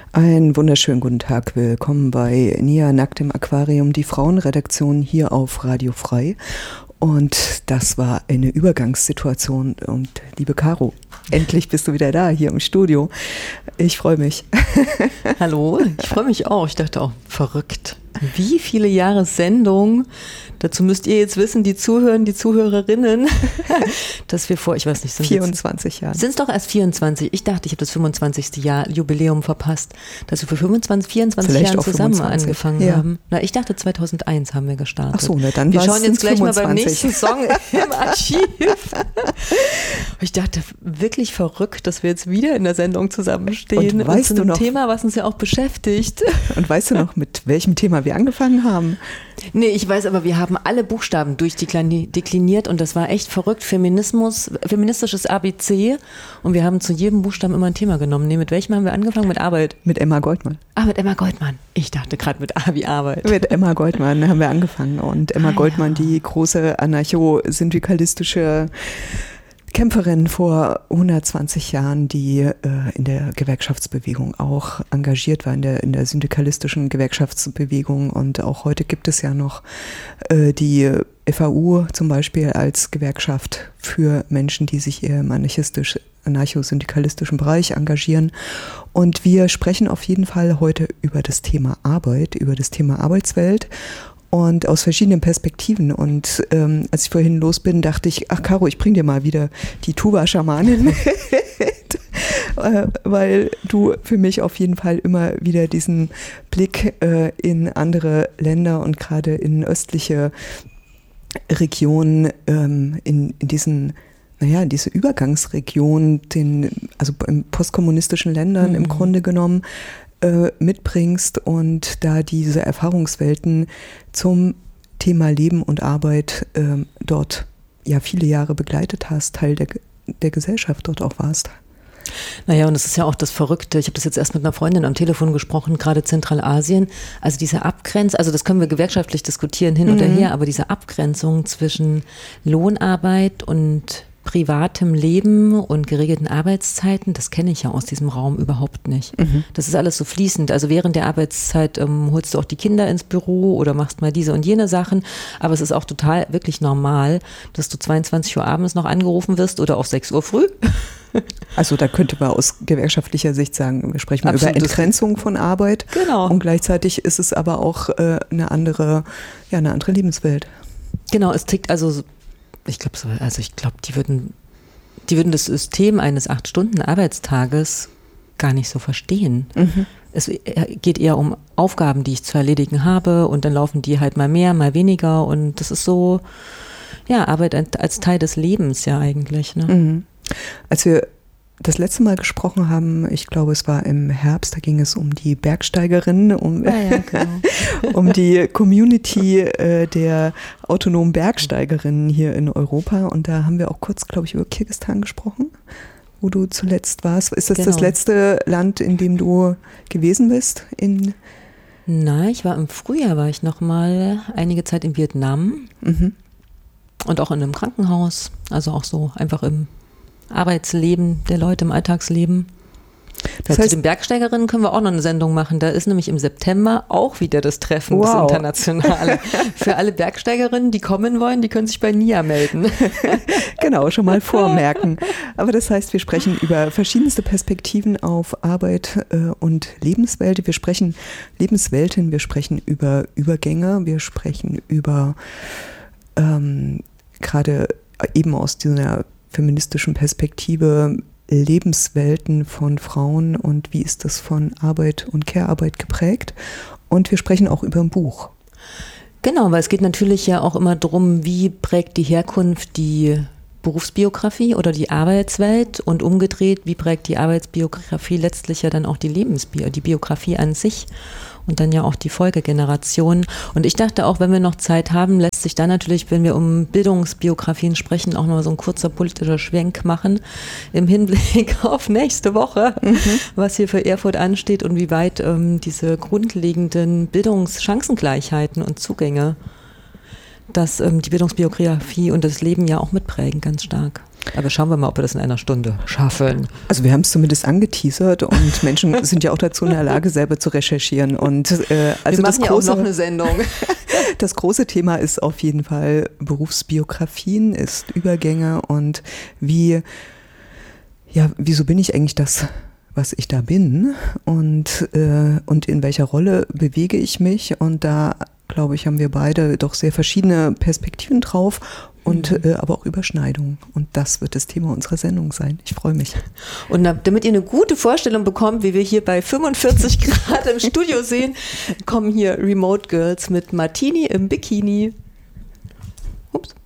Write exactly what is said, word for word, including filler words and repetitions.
Einen wunderschönen guten Tag, willkommen bei Nia Nackt im Aquarium, die Frauenredaktion hier auf Radio Frei. Und das war eine Übergangssituation. Und liebe Caro, endlich bist du wieder da, hier im Studio. Ich freue mich. Hallo, ich freue mich auch. Ich dachte auch, verrückt. Wie viele Jahre Sendung, dazu müsst ihr jetzt wissen, die Zuhörer, die Zuhörerinnen, dass wir vor, ich weiß nicht, sind vierundzwanzig Jahre. Sind es doch erst vierundzwanzig. Ich dachte, ich habe das fünfundzwanzigste Jahr Jubiläum verpasst, dass wir vor fünfundzwanzig, vierundzwanzig Vielleicht Jahren zusammen fünfundzwanzig. angefangen Ja. haben. Na, ich dachte zweitauseins haben wir gestartet. Ach so, na dann wir war's- schauen jetzt sind's gleich mal beim fünfundzwanzig. nächsten Song im Archiv. Ich dachte, wirklich verrückt, dass wir jetzt wieder in der Sendung zusammenstehen. Und weißt zu du einem noch- Thema, was uns ja auch beschäftigt. Und weißt du noch, mit welchem Thema wir angefangen haben? Nee, ich weiß, aber wir haben alle Buchstaben durchdekliniert und das war echt verrückt. Feminismus, feministisches A B C und wir haben zu jedem Buchstaben immer ein Thema genommen. Nee, mit welchem haben wir angefangen? Mit Arbeit. Mit Emma Goldmann. Ah, mit Emma Goldmann. Ich dachte gerade mit A wie Arbeit. Mit Emma Goldmann haben wir angefangen. Und Emma Ah, Goldmann, ja. die große anarcho-syndikalistische Kämpferin vor hundertzwanzig Jahren, die äh, in der Gewerkschaftsbewegung auch engagiert war, in der, in der syndikalistischen Gewerkschaftsbewegung. Und auch heute gibt es ja noch äh, die F A U zum Beispiel als Gewerkschaft für Menschen, die sich eher im anarchistisch anarcho-syndikalistischen Bereich engagieren. Und wir sprechen auf jeden Fall heute über das Thema Arbeit, über das Thema Arbeitswelt. Und aus verschiedenen Perspektiven. Und ähm, als ich vorhin los bin, dachte ich, ach Caro, ich bring dir mal wieder die Tuba-Schamanin mit, äh, weil du für mich auf jeden Fall immer wieder diesen Blick äh, in andere Länder und gerade in östliche Regionen, ähm, in, in diesen naja, diese Übergangsregion, den, also in postkommunistischen Ländern Mhm. im Grunde genommen, äh, mitbringst und da diese Erfahrungswelten zum Thema Leben und Arbeit ähm, dort ja viele Jahre begleitet hast, Teil der, der Gesellschaft dort auch warst. Naja, und das ist ja auch das Verrückte. Ich habe das jetzt erst mit einer Freundin am Telefon gesprochen, gerade Zentralasien. Also diese Abgrenzung, also das können wir gewerkschaftlich diskutieren, hin oder Mhm. her, aber diese Abgrenzung zwischen Lohnarbeit und privatem Leben und geregelten Arbeitszeiten, das kenne ich ja aus diesem Raum überhaupt nicht. Mhm. Das ist alles so fließend. Also während der Arbeitszeit ähm, holst du auch die Kinder ins Büro oder machst mal diese und jene Sachen. Aber es ist auch total wirklich normal, dass du zweiundzwanzig Uhr abends noch angerufen wirst oder auch sechs Uhr früh. Also da könnte man aus gewerkschaftlicher Sicht sagen, wir sprechen mal über Absolut. Entgrenzung von Arbeit. Genau. Und gleichzeitig ist es aber auch äh, eine andere, ja, eine andere Lebenswelt. Genau, es tickt also, so- ich glaube, so, also ich glaube, die würden, die würden das System eines acht-Stunden-Arbeitstages gar nicht so verstehen. Mhm. Es geht eher um Aufgaben, die ich zu erledigen habe und dann laufen die halt mal mehr, mal weniger und das ist so, ja, Arbeit als Teil des Lebens ja eigentlich, ne? Mhm. Als wir das letzte Mal gesprochen haben, ich glaube, es war im Herbst, da ging es um die Bergsteigerinnen, um, Ah ja, genau. um die Community äh, der autonomen Bergsteigerinnen hier in Europa. Und da haben wir auch kurz, glaube ich, über Kirgisistan gesprochen, wo du zuletzt warst. Ist das Genau. das letzte Land, in dem du gewesen bist? In, Nein, ich war im Frühjahr, war ich noch mal einige Zeit in Vietnam mhm. und auch in einem Krankenhaus, also auch so einfach im Arbeitsleben der Leute, im Alltagsleben. Das Ja, heißt- zu den Bergsteigerinnen können wir auch noch eine Sendung machen. Da ist nämlich im September auch wieder das Treffen, Wow. das Internationale. Für alle Bergsteigerinnen, die kommen wollen, die können sich bei N I A melden. Genau, schon mal vormerken. Aber das heißt, wir sprechen über verschiedenste Perspektiven auf Arbeit äh, und Lebenswelt. Wir sprechen Lebenswelten, wir sprechen über Übergänge, wir sprechen über ähm, gerade eben aus dieser feministischen Perspektive Lebenswelten von Frauen und wie ist das von Arbeit und Care-Arbeit geprägt. Und wir sprechen auch über ein Buch. Genau, weil es geht natürlich ja auch immer darum, wie prägt die Herkunft die Berufsbiografie oder die Arbeitswelt und umgedreht, wie prägt die Arbeitsbiografie letztlich ja dann auch die Lebensbiografie, die Biografie an sich und dann ja auch die Folgegeneration. Und ich dachte auch, wenn wir noch Zeit haben, lässt sich dann natürlich, wenn wir um Bildungsbiografien sprechen, auch noch so ein kurzer politischer Schwenk machen im Hinblick auf nächste Woche, mhm. was hier für Erfurt ansteht und wie weit ähm, diese grundlegenden Bildungschancengleichheiten und Zugänge dass ähm, die Bildungsbiografie und das Leben ja auch mitprägen, ganz stark. Aber schauen wir mal, ob wir das in einer Stunde schaffen. Also wir haben es zumindest angeteasert und Menschen sind ja auch dazu in der Lage, selber zu recherchieren. Und äh, also wir machen das große, ja auch noch eine Sendung. Das große Thema ist auf jeden Fall Berufsbiografien, ist Übergänge und wie, ja, wieso bin ich eigentlich das, was ich da bin und, äh, und in welcher Rolle bewege ich mich, und da, glaube ich, haben wir beide doch sehr verschiedene Perspektiven drauf und mhm. äh, aber auch Überschneidungen, und das wird das Thema unserer Sendung sein. Ich freue mich. Und damit ihr eine gute Vorstellung bekommt, wie wir hier bei fünfundvierzig Grad im Studio sehen, kommen hier Remote Girls mit Martini im Bikini. Ups.